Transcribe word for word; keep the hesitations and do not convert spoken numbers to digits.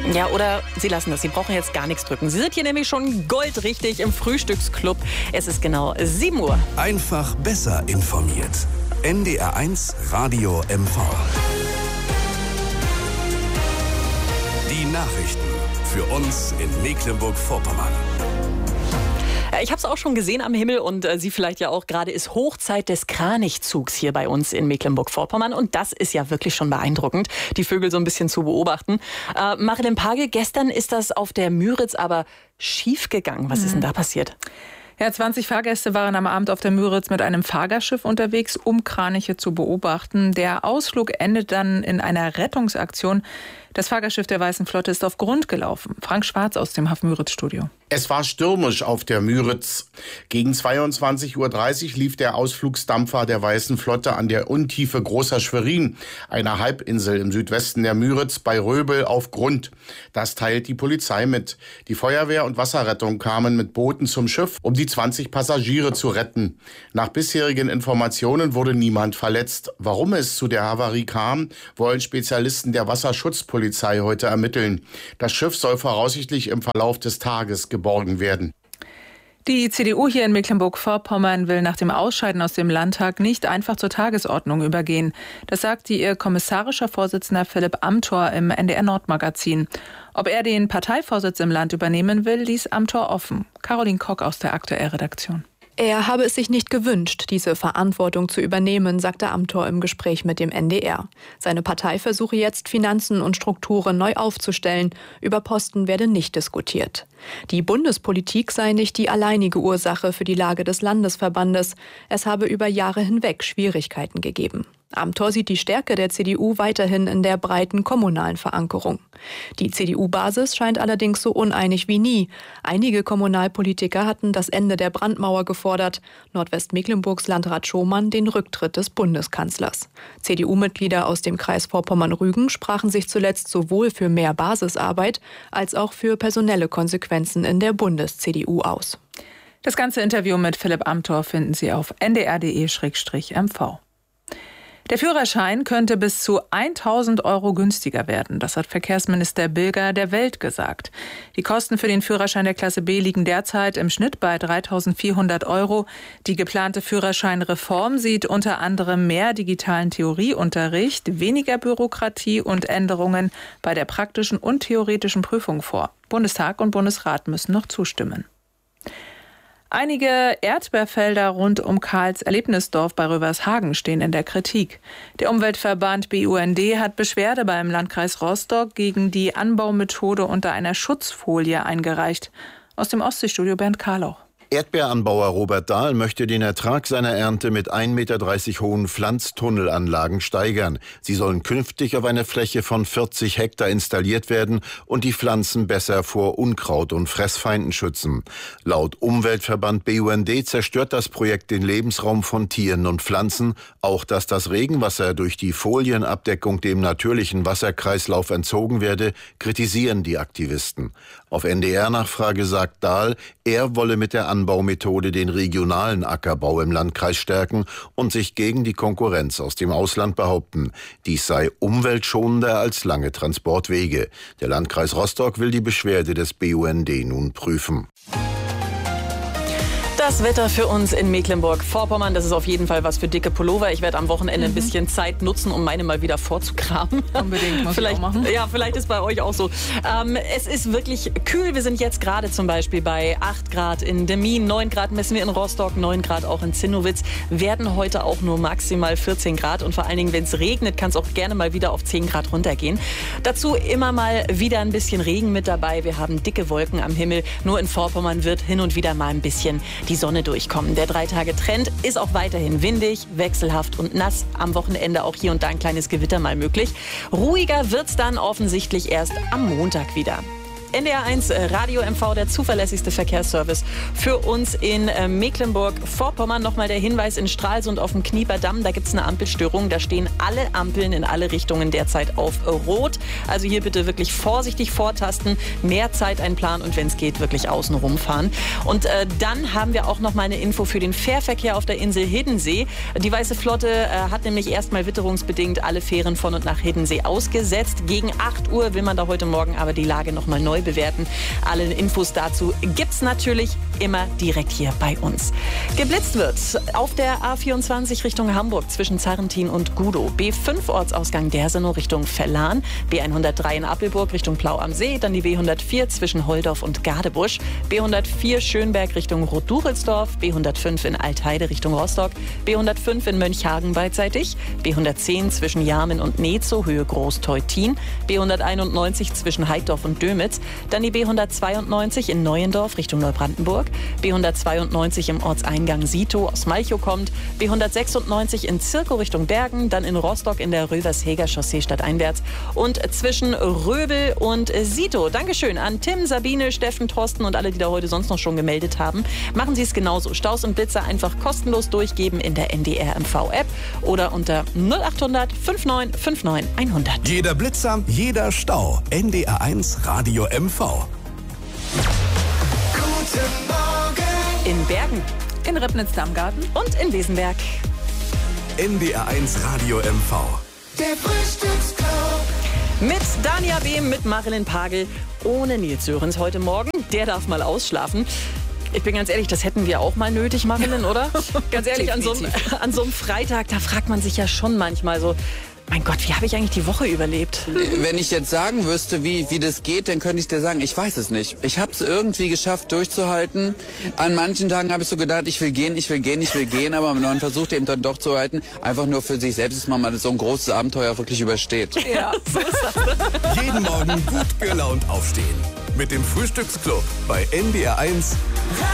Ja, oder Sie lassen das. Sie brauchen jetzt gar nichts drücken. Sie sind hier nämlich schon goldrichtig im Frühstücksclub. Es ist genau sieben Uhr. Einfach besser informiert. N D R eins Radio M V. Die Nachrichten für uns in Mecklenburg-Vorpommern. Ich habe es auch schon gesehen am Himmel und äh, Sie vielleicht ja auch. Gerade ist Hochzeit des Kranichzugs hier bei uns in Mecklenburg-Vorpommern. Und das ist ja wirklich schon beeindruckend, die Vögel so ein bisschen zu beobachten. Äh, Marilyn Pagel, gestern ist das auf der Müritz aber schief gegangen. Was mhm. ist denn da passiert? Ja, zwanzig Fahrgäste waren am Abend auf der Müritz mit einem Fahrgastschiff unterwegs, um Kraniche zu beobachten. Der Ausflug endet dann in einer Rettungsaktion. Das Fahrgastschiff der Weißen Flotte ist auf Grund gelaufen. Frank Schwarz aus dem Hafen Müritz-Studio. Es war stürmisch auf der Müritz. Gegen zweiundzwanzig Uhr dreißig lief der Ausflugsdampfer der Weißen Flotte an der Untiefe Großer Schwerin, einer Halbinsel im Südwesten der Müritz, bei Röbel auf Grund. Das teilt die Polizei mit. Die Feuerwehr und Wasserrettung kamen mit Booten zum Schiff, um die zwanzig Passagiere zu retten. Nach bisherigen Informationen wurde niemand verletzt. Warum es zu der Havarie kam, wollen Spezialisten der Wasserschutzpolizei Polizei heute ermitteln. Das Schiff soll voraussichtlich im Verlauf des Tages geborgen werden. Die C D U hier in Mecklenburg-Vorpommern will nach dem Ausscheiden aus dem Landtag nicht einfach zur Tagesordnung übergehen. Das sagte ihr kommissarischer Vorsitzender Philipp Amthor im N D R-Nord-Magazin. Ob er den Parteivorsitz im Land übernehmen will, ließ Amthor offen. Caroline Kock aus der Aktuell-Redaktion. Er habe es sich nicht gewünscht, diese Verantwortung zu übernehmen, sagte Amthor im Gespräch mit dem N D R. Seine Partei versuche jetzt, Finanzen und Strukturen neu aufzustellen. Über Posten werde nicht diskutiert. Die Bundespolitik sei nicht die alleinige Ursache für die Lage des Landesverbandes. Es habe über Jahre hinweg Schwierigkeiten gegeben. Amthor sieht die Stärke der C D U weiterhin in der breiten kommunalen Verankerung. Die C D U-Basis scheint allerdings so uneinig wie nie. Einige Kommunalpolitiker hatten das Ende der Brandmauer gefordert. Nordwestmecklenburgs Landrat Schomann den Rücktritt des Bundeskanzlers. C D U-Mitglieder aus dem Kreis Vorpommern-Rügen sprachen sich zuletzt sowohl für mehr Basisarbeit als auch für personelle Konsequenzen in der Bundes-C D U aus. Das ganze Interview mit Philipp Amthor finden Sie auf n d r punkt d e slash m v. Der Führerschein könnte bis zu tausend Euro günstiger werden. Das hat Verkehrsminister Bilger der Welt gesagt. Die Kosten für den Führerschein der Klasse B liegen derzeit im Schnitt bei dreitausendvierhundert Euro. Die geplante Führerscheinreform sieht unter anderem mehr digitalen Theorieunterricht, weniger Bürokratie und Änderungen bei der praktischen und theoretischen Prüfung vor. Bundestag und Bundesrat müssen noch zustimmen. Einige Erdbeerfelder rund um Karls Erlebnisdorf bei Rövershagen stehen in der Kritik. Der Umweltverband B U N D hat Beschwerde beim Landkreis Rostock gegen die Anbaumethode unter einer Schutzfolie eingereicht. Aus dem Ostseestudio Bernd Karloch. Erdbeeranbauer Robert Dahl möchte den Ertrag seiner Ernte mit ein Meter dreißig hohen Pflanztunnelanlagen steigern. Sie sollen künftig auf einer Fläche von vierzig Hektar installiert werden und die Pflanzen besser vor Unkraut und Fressfeinden schützen. Laut Umweltverband B U N D zerstört das Projekt den Lebensraum von Tieren und Pflanzen. Auch dass das Regenwasser durch die Folienabdeckung dem natürlichen Wasserkreislauf entzogen werde, kritisieren die Aktivisten. Auf N D R-Nachfrage sagt Dahl, er wolle mit der Anbaumethode den regionalen Ackerbau im Landkreis stärken und sich gegen die Konkurrenz aus dem Ausland behaupten. Dies sei umweltschonender als lange Transportwege. Der Landkreis Rostock will die Beschwerde des B U N D nun prüfen. Das Wetter für uns in Mecklenburg-Vorpommern, das ist auf jeden Fall was für dicke Pullover. Ich werde am Wochenende mhm. ein bisschen Zeit nutzen, um meine mal wieder vorzukramen. Unbedingt, muss vielleicht, ich auch machen. Ja, vielleicht ist bei euch auch so. Ähm, es ist wirklich kühl. Wir sind jetzt gerade zum Beispiel bei acht Grad in Demmin, neun Grad messen wir in Rostock, neun Grad auch in Zinnowitz. Werden heute auch nur maximal vierzehn Grad. Und vor allen Dingen, wenn es regnet, kann es auch gerne mal wieder auf zehn Grad runtergehen. Dazu immer mal wieder ein bisschen Regen mit dabei. Wir haben dicke Wolken am Himmel. Nur in Vorpommern wird hin und wieder mal ein bisschen die Sonne durchkommen. Der Drei-Tage-Trend ist auch weiterhin windig, wechselhaft und nass. Am Wochenende auch hier und da ein kleines Gewitter mal möglich. Ruhiger wird's dann offensichtlich erst am Montag wieder. N D R eins Radio M V, der zuverlässigste Verkehrsservice für uns in äh, Mecklenburg-Vorpommern. Nochmal der Hinweis in Stralsund auf dem Knieperdamm, da gibt es eine Ampelstörung. Da stehen alle Ampeln in alle Richtungen derzeit auf Rot. Also hier bitte wirklich vorsichtig vortasten, mehr Zeit einplanen und wenn es geht, wirklich außen rumfahren. Und äh, dann haben wir auch noch mal eine Info für den Fährverkehr auf der Insel Hiddensee. Die Weiße Flotte äh, hat nämlich erstmal witterungsbedingt alle Fähren von und nach Hiddensee ausgesetzt. Gegen acht Uhr will man da heute Morgen aber die Lage noch mal neu bewerten. Alle Infos dazu gibt's natürlich immer direkt hier bei uns. Geblitzt wird auf der A vierundzwanzig Richtung Hamburg zwischen Zarrentin und Gudow. B fünf Ortsausgang Dersenow Richtung Verlan. B hundertdrei in Appelburg Richtung Plau am See. Dann die B hundertvier zwischen Holdorf und Gadebusch. B hundertvier Schönberg Richtung Roth-Durelsdorf. B hundertfünf in Altheide Richtung Rostock. B hundertfünf in Mönchhagen beidseitig. B hundertzehn zwischen Jarmen und Nezow Höhe Groß-Teutin. B hunderteinundneunzig zwischen Heidorf und Dömitz. Dann die B hundertzweiundneunzig in Neuendorf Richtung Neubrandenburg. B hundertzweiundneunzig im Ortseingang Sito aus Malchow kommt. B hundertsechsundneunzig in Zirkow Richtung Bergen. Dann in Rostock in der Rövershäger Chaussee stadteinwärts. Und zwischen Röbel und Sito. Dankeschön an Tim, Sabine, Steffen, Thorsten und alle, die da heute sonst noch schon gemeldet haben. Machen Sie es genauso. Staus und Blitzer einfach kostenlos durchgeben in der N D R M V-App oder unter null achthundert neunundfünfzig neunundfünfzig hundert. Jeder Blitzer, jeder Stau. N D R eins Radio M V. Guten Morgen. In Bergen In Ribnitz-Damgarten. und in Wesenberg. N D R eins Radio M V. Der Frühstücksclub. Mit Dania Behm, mit Marilyn Pagel, ohne Nils Sörensen heute Morgen. Der darf mal ausschlafen. Ich bin ganz ehrlich, das hätten wir auch mal nötig, Marilyn, oder? Ganz ehrlich, an so, einem, an so einem Freitag, da fragt man sich ja schon manchmal so, mein Gott, wie habe ich eigentlich die Woche überlebt? Wenn ich jetzt sagen wüsste, wie, wie das geht, dann könnte ich dir sagen, ich weiß es nicht. Ich habe es irgendwie geschafft, durchzuhalten. An manchen Tagen habe ich so gedacht, ich will gehen, ich will gehen, ich will gehen, aber man versucht eben dann doch zu halten, einfach nur für sich selbst, dass man mal so ein großes Abenteuer wirklich übersteht. Ja, so ist das. Jeden Morgen gut gelaunt aufstehen. Mit dem Frühstücksclub bei N D R eins